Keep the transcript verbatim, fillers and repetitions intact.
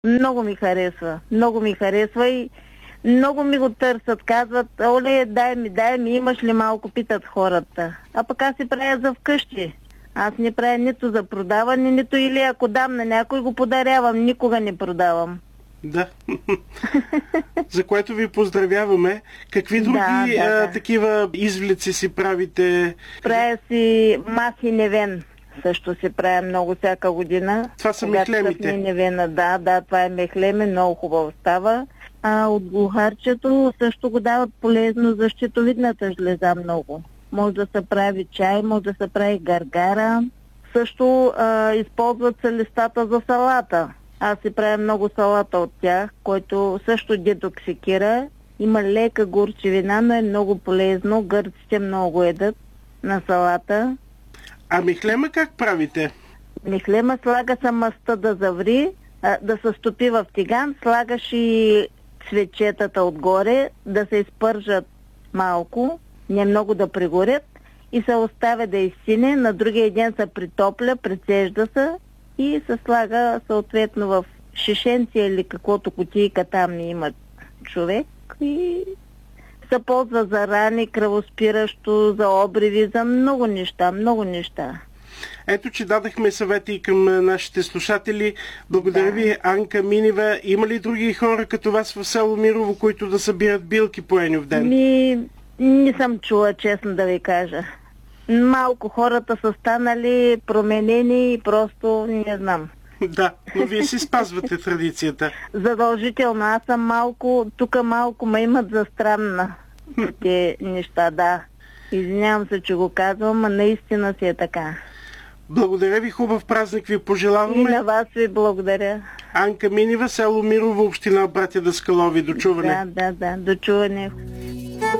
Много ми харесва. Много ми харесва и много ми го търсят. Казват, оле, дай ми, дай ми, имаш ли малко, питат хората. А пък аз си правя за вкъщи. Аз не правя нито за продаване, нито или ако дам на някой, го подарявам. Никога не продавам. Да. За което ви поздравяваме. Какви други да, да, а, да. такива извлеци си правите? Правя си маси невен. Също се правя много всяка година. Това са мехлемите. Невена, да, да, това е мехлеме, много хубаво става. А от глухарчето също го дават полезно за щитовидната жлеза много. Може да се прави чай, може да се прави гаргара. Също а, използват се листата за салата. Аз си правя много салата от тях, който също детоксикира. Има лека горчивина, но е много полезно. Гърците много едат на салата. А мехлема как правите? Мехлема слага се мъста да заври, а, да се стопи в тиган, слагаш и цвечетата отгоре, да се изпържат малко, не много да пригорят и се оставя да изсине, на другия ден се притопля, прецежда се и се слага съответно в шишенци или каквото кутийка там има човек и се ползва за рани, кръвоспиращо, за обриви, за много неща, много неща. Ето, че дадахме съвети и към нашите слушатели. Благодаря да. ви, Анка Минева. Има ли други хора като вас в село Мирово, които да събират билки по Еньов ден? Ми, не съм чула, честно да ви кажа. Малко хората са станали променени и просто не знам. Да, но вие си спазвате традицията. Задължително. Аз съм малко, тук малко ме имат за странна те неща, да. Извинявам се, че го казвам, а наистина си е така. Благодаря ви, хубав празник ви пожелаваме. И на вас ви благодаря. Анка Минева, село Мирово, община Братя Даскалови. До чуване. Да, да, да. До чуване.